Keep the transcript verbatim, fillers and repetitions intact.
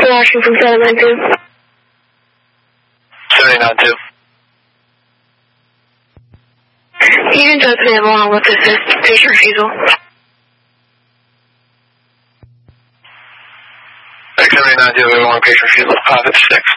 Washington from seven nine two. seven nine two. You can talk to me along with this patient refusal. seven nine two, we want patient refusal, five fifty six.